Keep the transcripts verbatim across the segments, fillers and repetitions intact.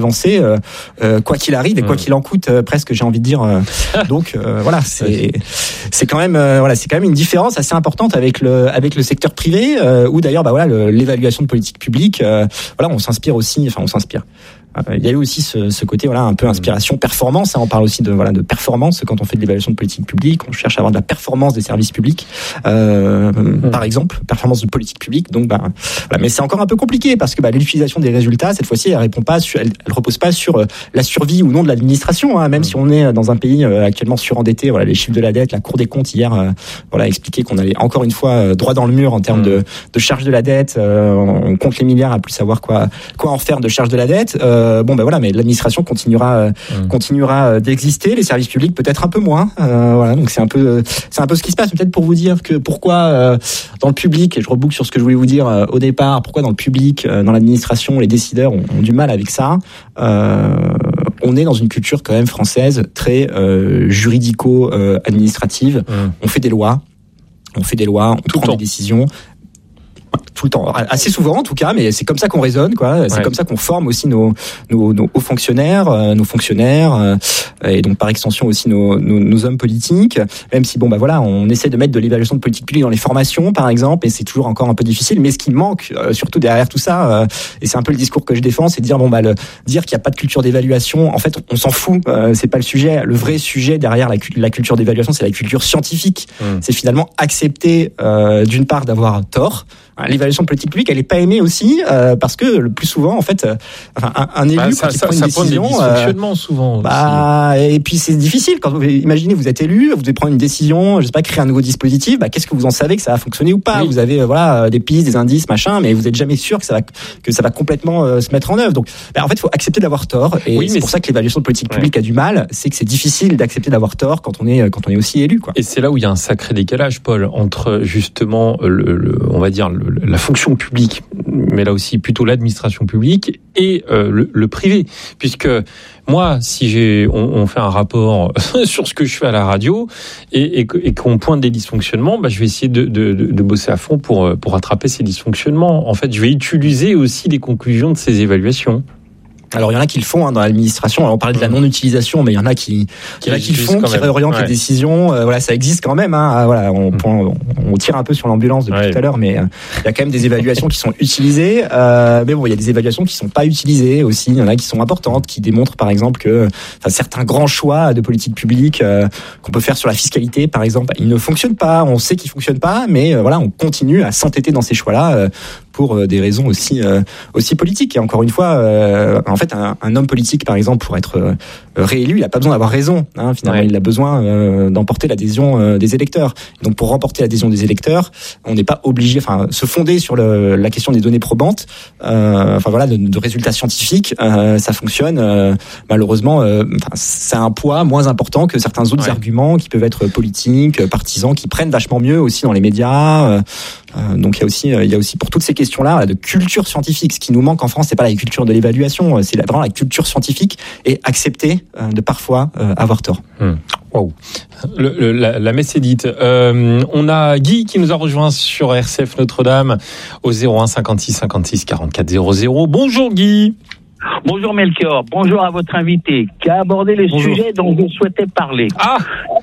avancer, euh, euh, quoi qu'il arrive et quoi qu'il en coûte, euh, presque, j'ai envie de dire. Euh, donc euh, voilà, c'est c'est quand même euh, voilà, c'est quand même une différence assez importante avec le avec le secteur privé, euh, où d'ailleurs, bah voilà, le, l'évaluation de politique publique, euh, voilà, on s'inspire aussi, enfin on s'inspire. Il y a eu aussi ce, ce côté voilà un peu inspiration performance, hein, on parle aussi de voilà de performance quand on fait de l'évaluation de politique publique, on cherche à avoir de la performance des services publics, euh, mmh. par exemple performance de politique publique. Donc bah voilà, mais c'est encore un peu compliqué parce que bah, l'utilisation des résultats cette fois-ci elle répond pas sur, elle, elle repose pas sur euh, la survie ou non de l'administration, hein, même mmh. si on est dans un pays euh, actuellement surendetté. Voilà, les chiffres de la dette, la Cour des comptes hier euh, voilà a expliqué qu'on allait encore une fois euh, droit dans le mur en termes mmh. de, de charge de la dette. Euh, on compte les milliards à plus savoir quoi quoi en faire de charge de la dette. Euh, Euh, bon ben voilà, mais l'administration continuera euh, mmh. continuera d'exister, les services publics peut-être un peu moins. Euh, voilà, donc c'est un peu c'est un peu ce qui se passe. Peut-être pour vous dire que pourquoi euh, dans le public, et je reboucle sur ce que je voulais vous dire euh, au départ, pourquoi dans le public, euh, dans l'administration, les décideurs ont, ont du mal avec ça. Euh, on est dans une culture quand même française très euh, juridico-administrative. Euh, mmh. On fait des lois, on fait des lois, on Tout prend des décisions. Tout le temps, assez souvent en tout cas, mais c'est comme ça qu'on raisonne, quoi. C'est ouais. comme ça qu'on forme aussi nos nos, nos hauts fonctionnaires, euh, nos fonctionnaires, euh, et donc par extension aussi nos, nos nos hommes politiques. Même si bon bah voilà, on essaie de mettre de l'évaluation de politique publique dans les formations, par exemple, et c'est toujours encore un peu difficile. Mais ce qui manque, euh, surtout derrière tout ça, euh, et c'est un peu le discours que je défends, c'est de dire bon bah le, dire qu'il n'y a pas de culture d'évaluation. En fait, on s'en fout. Euh, c'est pas le sujet. Le vrai sujet derrière la, la culture d'évaluation, c'est la culture scientifique. Mmh. C'est finalement accepter euh, d'une part d'avoir tort. L'évaluation de politique publique, elle est pas aimée aussi euh, parce que le plus souvent, en fait, euh, enfin, un, un élu bah, quand ça, il ça, prend une ça décision, prend des dysfonctionnements euh, souvent. Bah, et puis c'est difficile quand vous imaginez, vous êtes élu, vous devez prendre une décision, je sais pas, créer un nouveau dispositif. Bah, qu'est-ce que vous en savez que ça va fonctionner ou pas? Oui. Vous avez euh, voilà des pistes, des indices, machin, mais vous êtes jamais sûr que ça va que ça va complètement euh, se mettre en œuvre. Donc, bah, en fait, il faut accepter d'avoir tort. Et oui, c'est pour c'est... ça que l'évaluation de politique publique ouais. a du mal, c'est que c'est difficile d'accepter d'avoir tort quand on est quand on est aussi élu, quoi. Et c'est là où il y a un sacré décalage, Paul, entre justement le, le on va dire le, la fonction publique, mais là aussi plutôt l'administration publique et euh, le, le privé, puisque moi, si j'ai, on, on fait un rapport sur ce que je fais à la radio et, et, et qu'on pointe des dysfonctionnements, bah, je vais essayer de, de, de bosser à fond pour pour rattraper ces dysfonctionnements. En fait, je vais utiliser aussi les conclusions de ces évaluations. Alors il y en a qui le font hein, dans l'administration. Alors on parlait de la non-utilisation, mais il y en a qui, qui il y en a qui le font, qui réorientent ouais. les décisions. Euh, voilà, ça existe quand même. Hein. Voilà, on, on, on tire un peu sur l'ambulance depuis ouais. tout à l'heure, mais euh, il y a quand même des évaluations qui sont utilisées. Euh, mais bon, il y a des évaluations qui sont pas utilisées aussi. Il y en a qui sont importantes, qui démontrent par exemple que enfin, certains grands choix de politique publique euh, qu'on peut faire sur la fiscalité, par exemple, ils ne fonctionnent pas. On sait qu'ils fonctionnent pas, mais euh, voilà, on continue à s'entêter dans ces choix-là. Euh, pour euh, des raisons aussi euh, aussi politiques. Et encore une fois, euh, en fait, un, un homme politique, par exemple, pour être euh, réélu, il n'a pas besoin d'avoir raison. Hein, finalement, ouais. il a besoin euh, d'emporter l'adhésion euh, des électeurs. Et donc, pour remporter l'adhésion des électeurs, on n'est pas obligé, enfin, se fonder sur le, la question des données probantes. Euh, enfin voilà, de, de résultats scientifiques, euh, ça fonctionne. Euh, malheureusement, euh, c'est un poids moins important que certains autres ouais. arguments qui peuvent être politiques, partisans, qui prennent vachement mieux aussi dans les médias. Euh, euh, donc, il y a aussi, il y a aussi pour toutes ces questions-là de culture scientifique. Ce qui nous manque en France, c'est pas la culture de l'évaluation, c'est vraiment la culture scientifique et accepter euh, de parfois euh, avoir tort. Mmh. Wow. Le, le, la, la messe est dite. Euh, on a Guy qui nous a rejoint sur R C F Notre-Dame au zéro un cinquante-six cinquante-six quarante-quatre zéro zéro. Bonjour Guy. Bonjour Melchior. Bonjour à votre invité qui a abordé les Bonjour. sujets dont je souhaitais parler. Ah.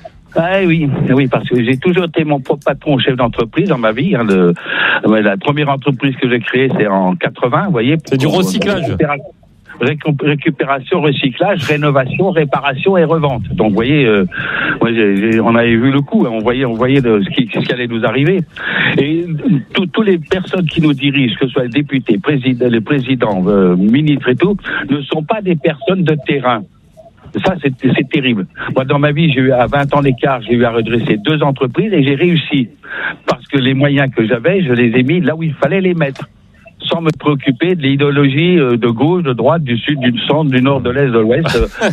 Ah oui, oui, parce que j'ai toujours été mon propre patron, chef d'entreprise dans ma vie. Hein, le, la première entreprise que j'ai créée, c'est en quatre-vingts, vous voyez. C'est du recyclage. Récupération, recyclage, rénovation, réparation et revente. Donc, vous voyez, euh, moi, j'ai, j'ai, on avait vu le coup. Hein, on voyait, on voyait de, ce, qui, ce qui allait nous arriver. Et toutes les personnes qui nous dirigent, que ce soit les députés, président, les présidents, euh, ministres et tout, ne sont pas des personnes de terrain. Ça, c'est, c'est terrible. Moi, dans ma vie, j'ai eu, à vingt ans d'écart, j'ai eu à redresser deux entreprises et j'ai réussi. Parce que les moyens que j'avais, je les ai mis là où il fallait les mettre. Sans me préoccuper de l'idéologie de gauche, de droite, du sud, du centre, du nord, de l'est, de l'ouest.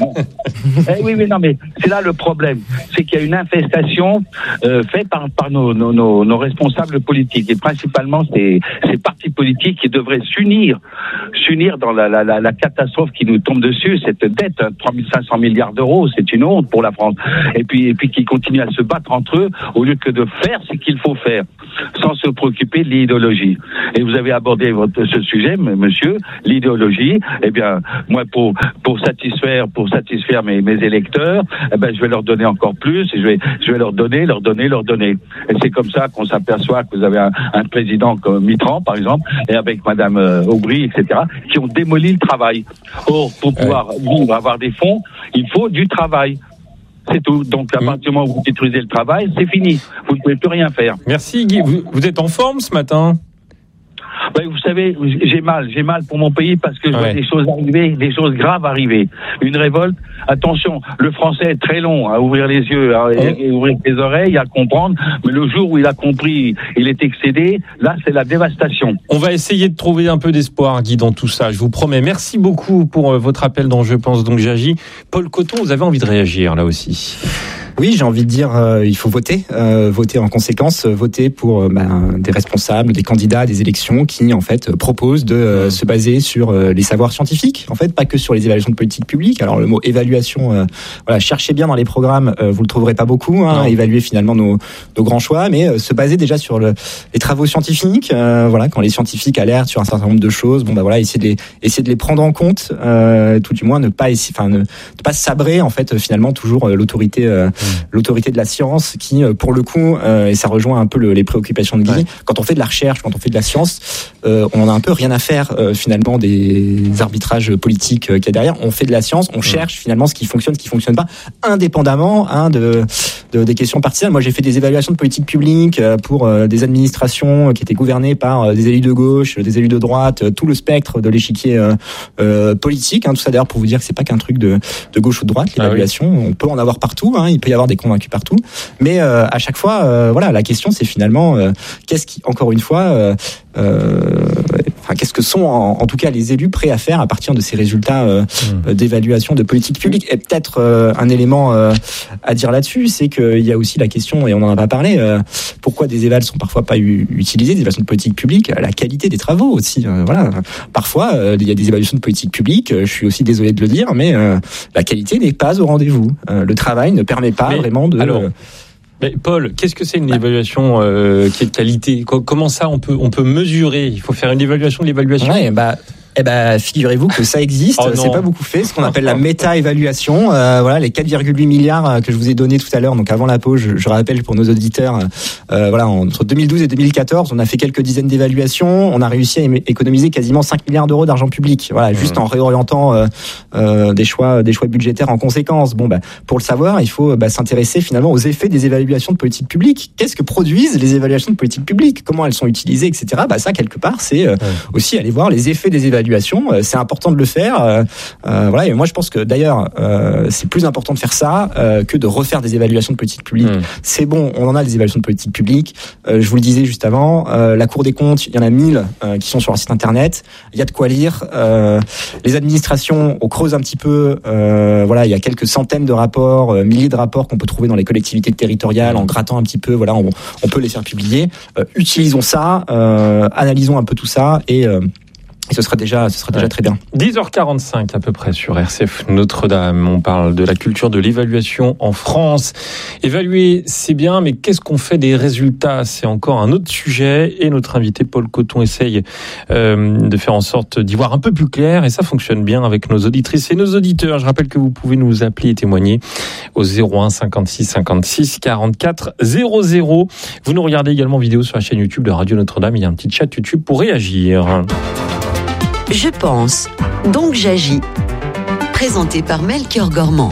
eh oui, mais non, mais c'est là le problème. C'est qu'il y a une infestation euh, faite par, par nos, nos, nos, nos responsables politiques. Et principalement, ces, ces partis politiques qui devraient s'unir, s'unir dans la, la, la, la catastrophe qui nous tombe dessus, cette dette, hein, trois mille cinq cents milliards d'euros, c'est une honte pour la France. Et puis, et puis qui continuent à se battre entre eux, au lieu que de faire ce qu'il faut faire, sans se préoccuper de l'idéologie. Et vous avez abordé ce sujet, monsieur, l'idéologie. Eh bien, moi, pour pour satisfaire pour satisfaire mes, mes électeurs, eh ben, je vais leur donner encore plus. Et je vais je vais leur donner, leur donner, leur donner. Et c'est comme ça qu'on s'aperçoit que vous avez un, un président comme Mitterrand, par exemple, et avec Madame euh, Aubry, et cetera, qui ont démoli le travail. Or, pour pouvoir vivre, avoir des fonds, il faut du travail. C'est tout. Donc, à partir du moment où vous détruisez le travail, c'est fini. Vous ne pouvez plus rien faire. Merci Guy. Vous, vous êtes en forme ce matin ? Ben, vous savez, j'ai mal, j'ai mal pour mon pays parce que je vois ouais. des choses arriver, des choses graves arriver. Une révolte. Attention, le français est très long à ouvrir les yeux, à, et, et ouvrir les oreilles, à comprendre. Mais le jour où il a compris, il est excédé. Là, c'est la dévastation. On va essayer de trouver un peu d'espoir, Guy, dans tout ça. Je vous promets. Merci beaucoup pour euh, votre appel dans Je pense donc j'agis. Paul Coton, vous avez envie de réagir là aussi ? Oui, j'ai envie de dire, euh, il faut voter, euh, voter en conséquence, euh, voter pour euh, ben, des responsables, des candidats, des élections qui en fait euh, proposent de euh, se baser sur euh, les savoirs scientifiques, en fait, pas que sur les évaluations de politique publique. Alors le mot évaluation, euh, voilà, cherchez bien dans les programmes, euh, vous le trouverez pas beaucoup, hein, évaluer finalement nos, nos grands choix, mais euh, se baser déjà sur le, les travaux scientifiques. Euh, voilà, quand les scientifiques alertent sur un certain nombre de choses, bon bah voilà, essayer de les, essayer de les prendre en compte, euh, tout du moins ne pas, enfin ne, ne pas sabrer en fait finalement toujours euh, l'autorité. Euh, l'autorité de la science qui, pour le coup, euh, et ça rejoint un peu le, les préoccupations de Guy, ouais. Quand on fait de la recherche, quand on fait de la science, euh, on en a un peu rien à faire euh, finalement des arbitrages politiques euh, qu'il y a derrière. On fait de la science, on ouais. cherche finalement ce qui fonctionne, ce qui fonctionne pas, indépendamment hein, de, de des questions partisanes. Moi, j'ai fait des évaluations de politique publique euh, pour euh, des administrations qui étaient gouvernées par euh, des élus de gauche, des élus de droite, euh, tout le spectre de l'échiquier euh, euh, politique. Hein, tout ça d'ailleurs pour vous dire que c'est pas qu'un truc de, de gauche ou de droite. L'évaluation, ah oui. On peut en avoir partout. Hein, il peut y avoir des convaincus partout, mais euh, à chaque fois, euh, voilà, la question c'est finalement euh, qu'est-ce qui, encore une fois, euh, euh, enfin, qu'est-ce que sont en, en tout cas les élus prêts à faire à partir de ces résultats euh, mmh. d'évaluation de politique publique. Et peut-être euh, un élément euh, à dire là-dessus, c'est qu'il y a aussi la question, et on n'en a pas parlé, euh, pourquoi des évals sont parfois pas u- utilisés, des évaluations de politique publique, la qualité des travaux aussi. Euh, voilà, parfois euh, il y a des évaluations de politique publique. Je suis aussi désolé de le dire, mais euh, la qualité n'est pas au rendez-vous. Euh, le travail ne permet pas mais, vraiment de. Alors, mais Paul, qu'est-ce que c'est une évaluation euh, qui est de qualité ? Comment ça on peut on peut mesurer ? Il faut faire une évaluation de l'évaluation. Ouais, bah. Eh ben, figurez-vous que ça existe. Oh c'est pas beaucoup fait. Ce qu'on appelle la méta-évaluation. Euh, voilà, les quatre virgule huit milliards que je vous ai donnés tout à l'heure. Donc avant la pause, je, je rappelle pour nos auditeurs. Euh, voilà, entre deux mille douze et deux mille quatorze, on a fait quelques dizaines d'évaluations. On a réussi à économiser quasiment cinq milliards d'euros d'argent public. Voilà, mmh. juste en réorientant euh, euh, des choix, des choix budgétaires en conséquence. Bon, bah, pour le savoir, il faut bah, s'intéresser finalement aux effets des évaluations de politique publique. Qu'est-ce que produisent les évaluations de politique publique ? Comment elles sont utilisées, et cetera. Bah ça, quelque part, c'est euh, mmh. aussi aller voir les effets des évaluations. C'est important de le faire. Euh, euh, voilà. Et moi, je pense que d'ailleurs, euh, c'est plus important de faire ça euh, que de refaire des évaluations de politique publique. Mmh. C'est bon, on en a des évaluations de politique publique. Euh, je vous le disais juste avant, euh, la Cour des comptes, il y en a mille euh, qui sont sur leur site internet. Il y a de quoi lire. Euh, les administrations, on creuse un petit peu. Euh, voilà, il y a quelques centaines de rapports, euh, milliers de rapports qu'on peut trouver dans les collectivités territoriales. En grattant un petit peu, voilà, on, on peut les faire publier. Euh, utilisons ça, euh, analysons un peu tout ça et euh, Et ce sera déjà, ce sera déjà ouais. très bien. dix heures quarante-cinq à peu près sur R C F Notre-Dame. On parle de la culture de l'évaluation en France. Évaluer, c'est bien, mais qu'est-ce qu'on fait des résultats ? C'est encore un autre sujet. Et notre invité Paul Coton essaye euh, de faire en sorte d'y voir un peu plus clair. Et ça fonctionne bien avec nos auditrices et nos auditeurs. Je rappelle que vous pouvez nous appeler et témoigner au zéro un cinquante-six cinquante-six quarante-quatre zéro zéro. Vous nous regardez également en vidéo sur la chaîne YouTube de Radio Notre-Dame. Il y a un petit chat YouTube pour réagir. Je pense, donc j'agis. Présenté par Melchior Gormand.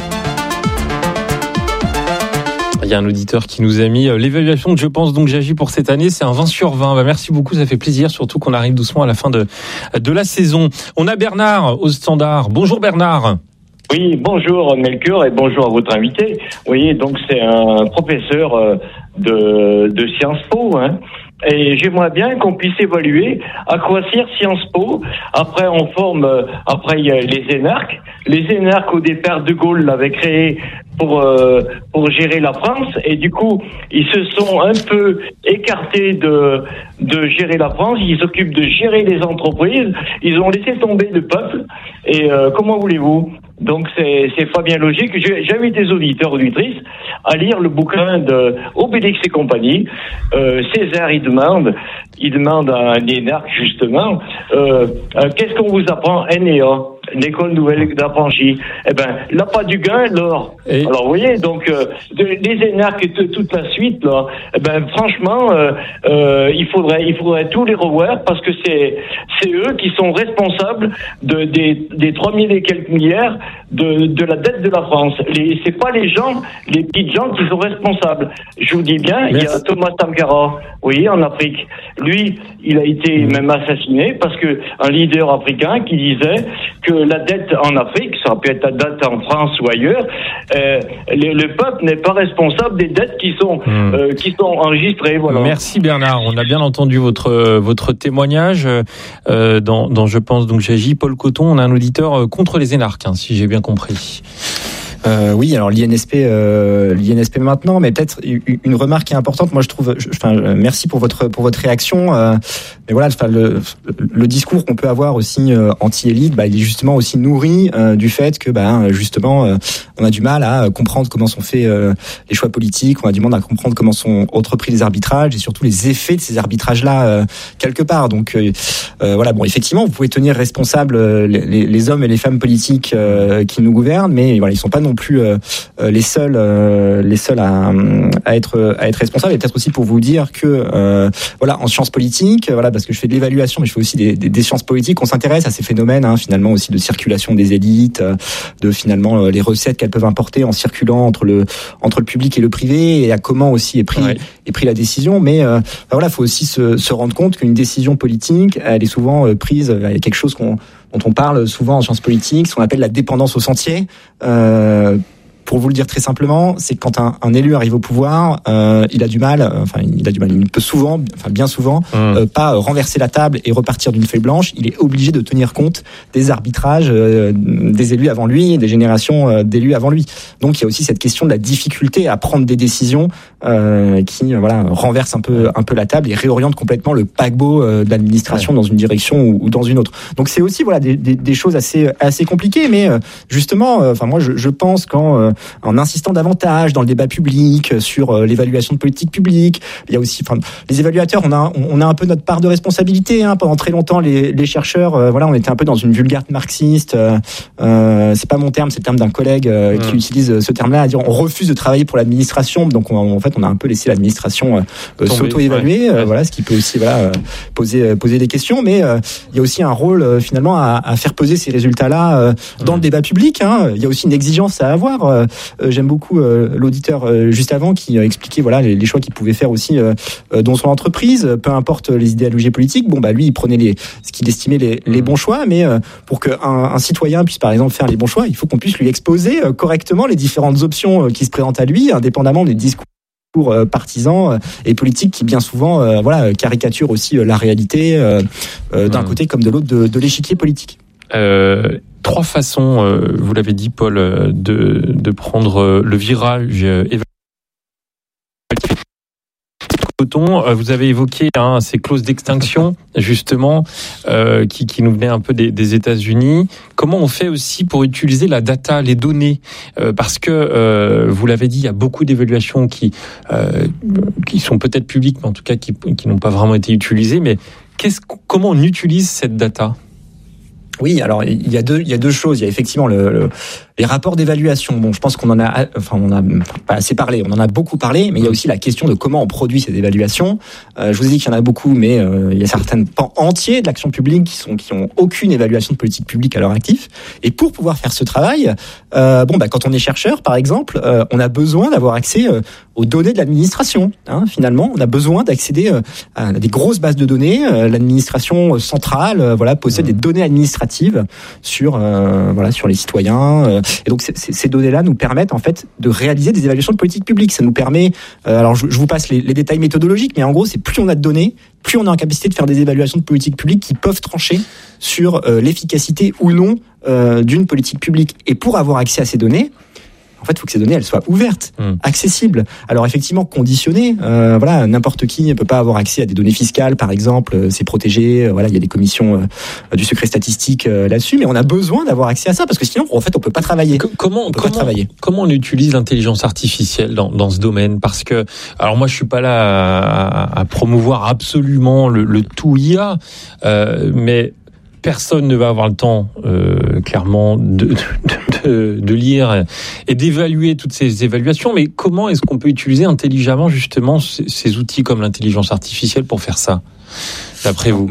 Il y a un auditeur qui nous a mis l'évaluation de Je pense donc j'agis pour cette année, c'est un vingt sur vingt. Bah, merci beaucoup, ça fait plaisir, surtout qu'on arrive doucement à la fin de, de la saison. On a Bernard au standard. Bonjour Bernard. Oui, bonjour Melchior et bonjour à votre invité. Vous voyez, donc c'est un professeur de, de Sciences Po, hein. Et j'aimerais bien qu'on puisse évaluer à quoi sert Sciences Po. Après, on forme, après il y a les énarques. Les énarques, au départ, De Gaulle l'avait créé pour euh, pour gérer la France. Et du coup, ils se sont un peu écartés de de gérer la France. Ils s'occupent de gérer les entreprises. Ils ont laissé tomber le peuple. Et euh, comment voulez-vous ? Donc c'est, c'est pas bien logique. J'ai, j'invite des auditeurs, auditrices à lire le bouquin de Obélix et compagnie. Euh, Césaire, il demande, il demande à un énarque justement, euh, euh, qu'est-ce qu'on vous apprend, N E A, l'école nouvelle d'affranchis? Eh ben, l'appât du gain, l'or. Et... Alors vous voyez, donc euh, les énarques et t- toute la suite là, eh ben franchement, euh, euh, il faudrait, il faudrait tous les revoir parce que c'est, c'est eux qui sont responsables de des des trois mille et quelques milliards de de la dette de la France. Les, c'est pas les gens, les petites gens qui sont responsables. Je vous dis bien, Merci. Il y a Thomas Sankara, oui, en Afrique. Lui, il a été mmh. même assassiné parce que un leader africain qui disait que la dette en Afrique, ça peut être la dette en France ou ailleurs, euh, le, le peuple n'est pas responsable des dettes qui sont mmh. euh, qui sont enregistrées. Voilà. Merci Bernard. On a bien entendu votre votre témoignage euh, dans dans je pense donc j'agis. Paul Coton, on a un auditeur contre les énarques, hein, si j'ai bien compris. Euh, oui, alors l'I N S P, euh, l'I N S P maintenant, mais peut-être une remarque qui est importante. Moi, je trouve, je, enfin, merci pour votre pour votre réaction. Euh, mais voilà, enfin, le, le discours qu'on peut avoir aussi euh, anti-élite, bah, il est justement aussi nourri euh, du fait que, bah, justement, euh, on a du mal à comprendre comment sont faits euh, les choix politiques, on a du mal à comprendre comment sont entrepris les arbitrages et surtout les effets de ces arbitrages-là euh, quelque part. Donc, euh, euh, voilà, bon, effectivement, vous pouvez tenir responsables euh, les, les hommes et les femmes politiques euh, qui nous gouvernent, mais voilà, ils sont pas non plus euh, les seuls euh, les seuls à, à être à être responsables. Et peut-être aussi pour vous dire que euh, voilà, en sciences politiques, voilà, parce que je fais de l'évaluation mais je fais aussi des, des, des sciences politiques, on s'intéresse à ces phénomènes hein, finalement aussi de circulation des élites, de finalement euh, les recettes qu'elles peuvent importer en circulant entre le entre le public et le privé, et à comment aussi est pris ouais. est pris la décision. Mais euh, ben voilà, faut aussi se, se rendre compte qu'une décision politique, elle est souvent euh, prise, il y a quelque chose qu'on dont on parle souvent en sciences politiques, ce qu'on appelle la dépendance au sentier. Euh, Pour vous le dire très simplement, c'est que quand un, un élu arrive au pouvoir, euh, il a du mal, euh, enfin il a du mal, il peut souvent, enfin bien souvent, mmh. euh, pas renverser la table et repartir d'une feuille blanche. Il est obligé de tenir compte des arbitrages euh, des élus avant lui, des générations euh, d'élus avant lui. Donc il y a aussi cette question de la difficulté à prendre des décisions euh, qui euh, voilà renversent un peu un peu la table et réorientent complètement le paquebot euh, de l'administration ouais. dans une direction ou, ou dans une autre. Donc c'est aussi voilà des, des, des choses assez assez compliquées, mais euh, justement, enfin euh, moi je, je pense quand euh, en insistant davantage dans le débat public sur euh, l'évaluation de politique publique. Il y a aussi, enfin, les évaluateurs, on a, on a un peu notre part de responsabilité. Hein. Pendant très longtemps, les, les chercheurs, euh, voilà, on était un peu dans une vulgate marxiste. Euh, euh, c'est pas mon terme, c'est le terme d'un collègue euh, mmh. qui utilise ce terme-là, à dire on refuse de travailler pour l'administration. Donc, on, en fait, on a un peu laissé l'administration euh, s'auto-évaluer. Ouais. Euh, voilà, ce qui peut aussi, voilà, poser, poser des questions. Mais euh, il y a aussi un rôle euh, finalement à, à faire peser ces résultats-là euh, dans mmh. le débat public. Hein. Il y a aussi une exigence à avoir. Euh, Euh, j'aime beaucoup euh, l'auditeur euh, juste avant qui euh, expliquait voilà les, les choix qu'il pouvait faire aussi euh, euh, dans son entreprise, peu importe les idéologies politiques. Bon bah lui il prenait les ce qu'il estimait les, les bons choix, mais euh, pour qu'un un citoyen puisse par exemple faire les bons choix, il faut qu'on puisse lui exposer euh, correctement les différentes options euh, qui se présentent à lui, indépendamment des discours euh, partisans euh, et politiques qui bien souvent euh, voilà caricaturent aussi euh, la réalité euh, euh, d'un mmh. côté comme de l'autre de, de l'échiquier politique. Euh... Trois façons, euh, vous l'avez dit Paul, euh, de, de prendre euh, le virage euh, Coton. Euh, vous avez évoqué hein, ces clauses d'extinction justement euh, qui, qui nous venaient un peu des, des États-Unis. Comment on fait aussi pour utiliser la data, les données euh, parce que euh, vous l'avez dit, il y a beaucoup d'évaluations qui euh, qui sont peut-être publiques, mais en tout cas qui, qui n'ont pas vraiment été utilisées. Mais qu'est-ce, comment on utilise cette data ? Oui, alors il y a deux, il y a deux choses. Il y a effectivement le, le, les rapports d'évaluation. Bon, je pense qu'on en a, enfin, on a pas assez parlé. On en a beaucoup parlé, mais il y a aussi la question de comment on produit ces évaluations. Euh, je vous ai dit qu'il y en a beaucoup, mais euh, il y a certains pans entiers de l'action publique qui sont, qui ont aucune évaluation de politique publique à leur actif. Et pour pouvoir faire ce travail, euh, bon, bah, quand on est chercheur, par exemple, euh, on a besoin d'avoir accès euh, aux données de l'administration. Hein, finalement, on a besoin d'accéder euh, à des grosses bases de données. Euh, l'administration centrale, euh, voilà, possède mmh. des données administratives sur euh, voilà sur les citoyens euh, et donc c- c- ces données-là nous permettent en fait de réaliser des évaluations de politique publique. Ça nous permet euh, alors je, je vous passe les, les détails méthodologiques, mais en gros c'est plus on a de données, plus on est en capacité de faire des évaluations de politique publique qui peuvent trancher sur euh, l'efficacité ou non euh, d'une politique publique. Et pour avoir accès à ces données, En fait, il faut que ces données elles soient ouvertes, mmh. accessibles. Alors effectivement conditionnées. Euh, voilà, n'importe qui ne peut pas avoir accès à des données fiscales, par exemple. Euh, c'est protégé. Euh, voilà, il y a des commissions euh, du secret statistique euh, là-dessus, mais on a besoin d'avoir accès à ça parce que sinon, en fait, on peut pas travailler. Que, comment, on peut comment, pas travailler. Comment on utilise l'intelligence artificielle dans, dans ce domaine? Parce que, alors moi, je suis pas là à, à promouvoir absolument le, le tout I A, euh, mais personne ne va avoir le temps, euh, clairement, de, de, de, de lire et d'évaluer toutes ces évaluations. Mais comment est-ce qu'on peut utiliser intelligemment, justement, ces, ces outils comme l'intelligence artificielle pour faire ça, d'après vous?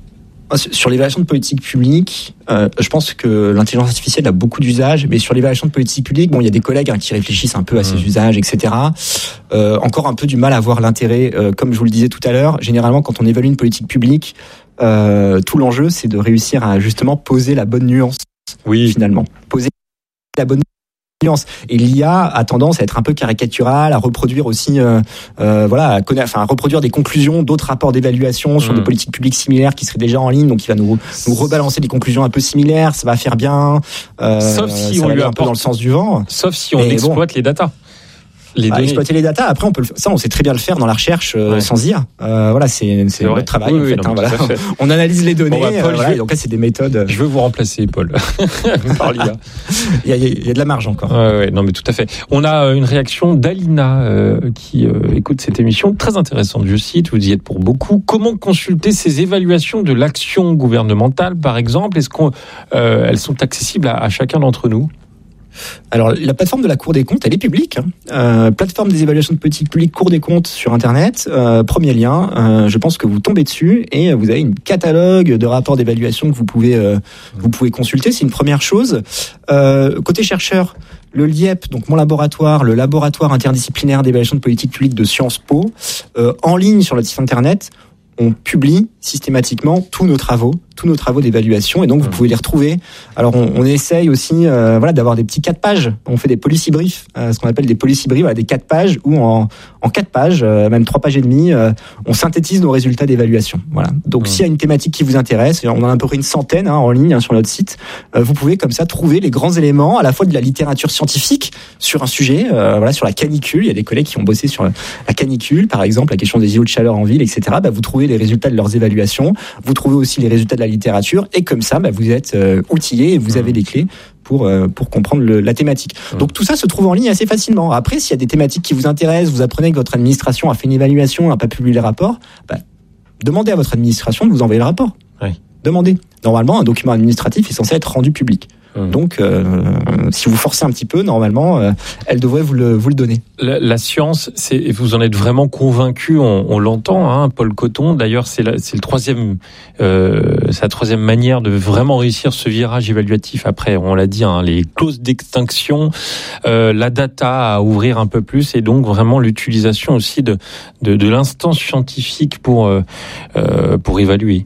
Sur l'évaluation de politique publique, euh, je pense que l'intelligence artificielle a beaucoup d'usages, mais sur l'évaluation de politique publique, bon, il y a des collègues hein, qui réfléchissent un peu à ces mmh. usages, et cetera. Euh, encore un peu du mal à voir l'intérêt, euh, comme je vous le disais tout à l'heure. Généralement, quand on évalue une politique publique, euh, tout l'enjeu, c'est de réussir à justement poser la bonne nuance. Oui. Finalement, poser la bonne nuance. Et l'I A a tendance à être un peu caricaturale, à reproduire aussi, euh, euh, voilà, à, connaître, enfin, à reproduire des conclusions d'autres rapports d'évaluation sur mmh. des politiques publiques similaires qui seraient déjà en ligne. Donc, il va nous, nous rebalancer des conclusions un peu similaires. Ça va faire bien. Euh, sauf si ça on va lui un apporte, peu dans le sens du vent. Sauf si on exploite bon. les datas. Les bah, exploiter les datas. Après, on peut le, ça, on sait très bien le faire dans la recherche euh, ouais. sans I A. Euh, voilà, c'est, c'est, c'est notre travail oui, en oui, fait. Non, hein, voilà. fait. On analyse les données. Bon, bah, Paul, euh, voilà, vais... donc là, c'est des méthodes. Je veux vous remplacer, Paul, par l'I A. il, y a, il y a de la marge encore. Ouais, ouais, non, mais tout à fait. On a une réaction d'Alina euh, qui euh, écoute cette émission très intéressante. Je cite, vous y êtes pour beaucoup. Comment consulter ces évaluations de l'action gouvernementale, par exemple? Est-ce qu'elles euh, sont accessibles à, à chacun d'entre nous? Alors, la plateforme de la Cour des comptes, elle est publique. Euh, plateforme des évaluations de politique publique, Cour des comptes sur Internet. Euh, premier lien, euh, je pense que vous tombez dessus et vous avez une catalogue de rapports d'évaluation que vous pouvez euh, vous pouvez consulter. C'est une première chose. Euh, côté chercheur, le L I E P, donc mon laboratoire, le laboratoire interdisciplinaire d'évaluation de politique publique de Sciences Po, euh, en ligne sur le site Internet, on publie systématiquement tous nos travaux, tous nos travaux d'évaluation, et donc vous pouvez les retrouver. Alors on, on essaye aussi, euh, voilà, d'avoir des petits quatre pages. On fait des policy briefs, euh, ce qu'on appelle des policy briefs, voilà, des quatre pages où en en quatre pages, euh, même trois pages et demie, euh, on synthétise nos résultats d'évaluation. Voilà. Donc mmh. s'il y a une thématique qui vous intéresse, on en a à peu près une centaine hein, en ligne hein, sur notre site. Euh, vous pouvez comme ça trouver les grands éléments, à la fois de la littérature scientifique sur un sujet, euh, voilà, sur la canicule. Il y a des collègues qui ont bossé sur la canicule, par exemple, la question des îlots de chaleur en ville, et cetera. Bah, vous trouvez les résultats de leurs évaluations, vous trouvez aussi les résultats de la littérature, et comme ça, bah, vous êtes euh, outillé et vous avez les clés pour euh, pour comprendre le, la thématique. Mmh. Donc tout ça se trouve en ligne assez facilement. Après, s'il y a des thématiques qui vous intéressent, vous apprenez que votre administration a fait une évaluation, n'a pas publié le rapport, bah, demandez à votre administration de vous envoyer le rapport. Oui. Demandez. Normalement, un document administratif est censé être rendu public. Mmh. Donc, euh, si vous forcez un petit peu, normalement, euh, elle devrait vous le, vous le donner. La, la science, c'est, vous en êtes vraiment convaincu, on, on l'entend, hein, Paul Coton. D'ailleurs, c'est, la, c'est le troisième, euh, c'est la troisième manière de vraiment réussir ce virage évaluatif. Après, on l'a dit, hein, les clauses d'extinction, euh, la data à ouvrir un peu plus, et donc vraiment l'utilisation aussi de, de, de l'instance scientifique pour, euh, euh, pour évaluer.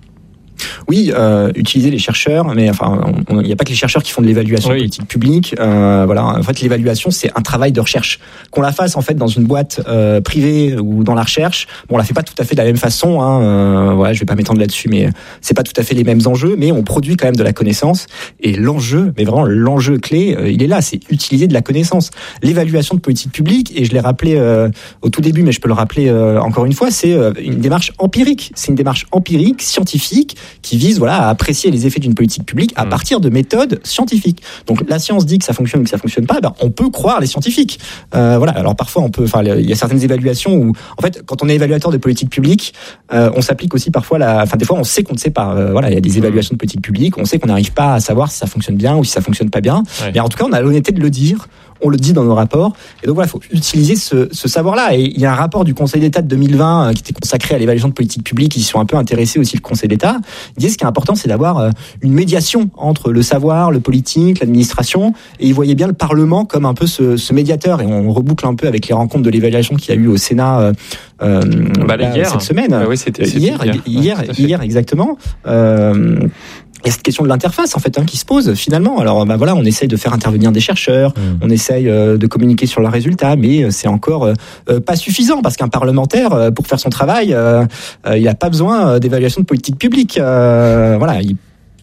Oui, euh, utiliser les chercheurs, mais enfin, il n'y a pas que les chercheurs qui font de l'évaluation oui. politique publique. Euh, voilà, en fait, l'évaluation, c'est un travail de recherche. Qu'on la fasse en fait dans une boîte euh, privée ou dans la recherche, bon, on la fait pas tout à fait de la même façon. Hein, euh, voilà, je vais pas m'étendre là-dessus, mais c'est pas tout à fait les mêmes enjeux, mais on produit quand même de la connaissance. Et l'enjeu, mais vraiment l'enjeu clé, euh, il est là, c'est utiliser de la connaissance. L'évaluation de politique publique, et je l'ai rappelé euh, au tout début, mais je peux le rappeler euh, encore une fois, c'est euh, une démarche empirique. C'est une démarche empirique, scientifique, qui vise voilà à apprécier les effets d'une politique publique à mmh. partir de méthodes scientifiques. Donc la science dit que ça fonctionne ou que ça fonctionne pas, ben on peut croire les scientifiques. Euh, voilà. Alors parfois on peut, enfin il y a certaines évaluations où en fait quand on est évaluateur de politique publique, euh, on s'applique aussi parfois la, enfin des fois on sait qu'on ne sait pas. Euh, voilà, il y a des évaluations de politique publique, on sait qu'on n'arrive pas à savoir si ça fonctionne bien ou si ça fonctionne pas bien. Ouais. Mais en tout cas on a l'honnêteté de le dire. On le dit dans nos rapports. Et donc voilà, il faut utiliser ce, ce savoir-là. Et il y a un rapport du Conseil d'État de deux mille vingt euh, qui était consacré à l'évaluation de politique publique. Ils y sont un peu intéressés aussi, le Conseil d'État. Ils disent ce qui est important, c'est d'avoir euh, une médiation entre le savoir, le politique, l'administration. Et ils voyaient bien le Parlement comme un peu ce, ce médiateur. Et on reboucle un peu avec les rencontres de l'évaluation qu'il y a eu au Sénat euh, euh, bah, là, hier, cette semaine. Bah oui, c'était, c'était hier, hier, hier, ouais, hier, exactement. Euh, Il y a cette question de l'interface en fait hein, qui se pose finalement. Alors bah voilà, on essaye de faire intervenir des chercheurs, mmh. on essaye euh, de communiquer sur leurs résultats, mais c'est encore euh, pas suffisant parce qu'un parlementaire euh, pour faire son travail, euh, euh, il n'a pas besoin d'évaluation de politique publique. Euh, voilà, il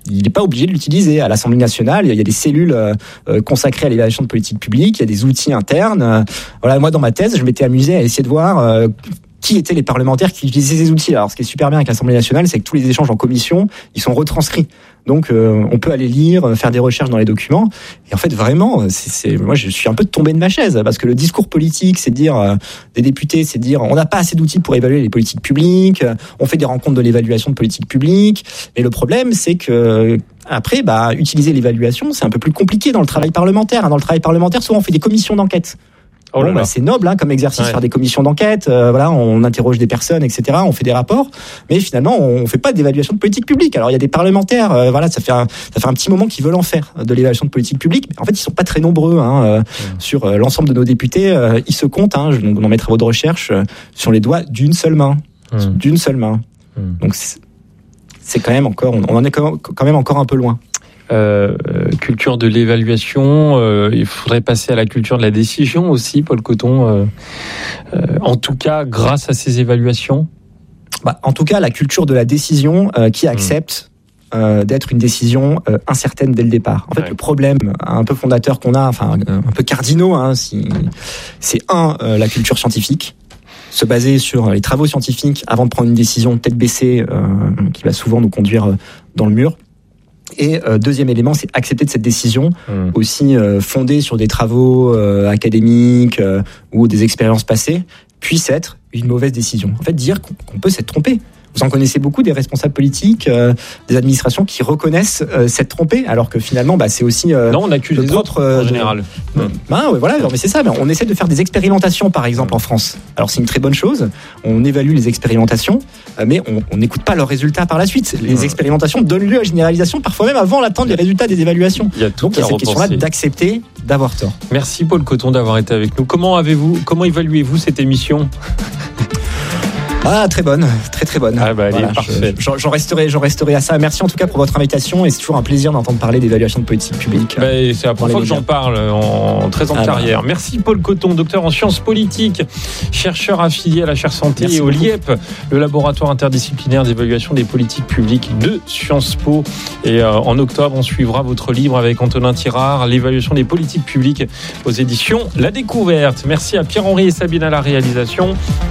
il n'est pas obligé de l'utiliser. À l'Assemblée nationale, il y a des cellules euh, consacrées à l'évaluation de politique publique, il y a des outils internes. Euh, voilà, moi, dans ma thèse, je m'étais amusé à essayer de voir euh, qui étaient les parlementaires qui utilisaient ces outils. Alors, ce qui est super bien avec l'Assemblée nationale, c'est que tous les échanges en commission, ils sont retranscrits. Donc, euh, on peut aller lire, faire des recherches dans les documents. Et en fait, vraiment, c'est, c'est, moi, je suis un peu tombé de ma chaise parce que le discours politique, c'est de dire euh, des députés, c'est de dire on n'a pas assez d'outils pour évaluer les politiques publiques. On fait des rencontres de l'évaluation de politique publique. Mais le problème, c'est que après, bah, utiliser l'évaluation, c'est un peu plus compliqué dans le travail parlementaire. Dans le travail parlementaire, souvent, on fait des commissions d'enquête. Oh bon, bah, c'est noble hein, comme exercice, ouais. Faire des commissions d'enquête, euh, voilà, on interroge des personnes, et cetera. On fait des rapports, mais finalement, on fait pas d'évaluation de politique publique. Alors, il y a des parlementaires, euh, voilà, ça fait un, ça fait un petit moment qu'ils veulent en faire de l'évaluation de politique publique. Mais en fait, ils sont pas très nombreux hein, euh, mmh. sur euh, l'ensemble de nos députés. Euh, ils se comptent. Hein, dans mes travaux de recherche, euh, sur les doigts d'une seule main, mmh. d'une seule main. Mmh. Donc, c'est, c'est quand même encore, on en est quand même encore un peu loin. Euh, culture de l'évaluation, euh, il faudrait passer à la culture de la décision aussi, Paul Coton. Euh, euh, en tout cas, grâce à ces évaluations. Bah, en tout cas, la culture de la décision euh, qui accepte mmh. euh, d'être une décision euh, incertaine dès le départ. En fait, ouais. le problème un peu fondateur qu'on a, enfin un peu cardinaux, hein, si, c'est un euh, la culture scientifique. Se baser sur les travaux scientifiques avant de prendre une décision tête baissée euh, qui va souvent nous conduire euh, dans le mur. Et euh, deuxième élément, c'est accepter de cette décision, mmh. aussi euh, fondée sur des travaux euh, académiques euh, ou des expériences passées, puisse être une mauvaise décision. En fait, dire qu'on, qu'on peut s'être trompé. Vous en connaissez beaucoup des responsables politiques, euh, des administrations qui reconnaissent euh, s'être trompés, alors que finalement, bah, c'est aussi euh, non, on accuse le les propre, autres en euh, général. De... Bah, ouais, voilà, non, mais c'est ça. Mais on essaie de faire des expérimentations, par exemple, en France. Alors c'est une très bonne chose. On évalue les expérimentations, euh, mais on n'écoute pas leurs résultats par la suite. Les ouais. expérimentations donnent lieu à généralisation, parfois même avant l'attente des résultats des évaluations. Il y a tout Donc il y a cette question-là d'accepter d'avoir tort. Merci Paul Coton d'avoir été avec nous. Comment avez-vous, comment évaluez-vous cette émission ? Ah, très bonne, très très bonne. Ah bah, elle voilà, est parfaite. Je, j'en, resterai, j'en resterai à ça. Merci en tout cas pour votre invitation et c'est toujours un plaisir d'entendre parler d'évaluation de politique publique. Bah, c'est la première fois que j'en parle en treize ans de ah carrière. Bah. Merci Paul Coton, docteur en sciences politiques, chercheur affilié à la chaire santé Merci et au beaucoup. L I E P, le laboratoire interdisciplinaire d'évaluation des politiques publiques de Sciences Po. Et euh, en octobre, on suivra votre livre avec Antonin Tirard, l'évaluation des politiques publiques aux éditions La Découverte. Merci à Pierre-Henri et Sabine à la réalisation.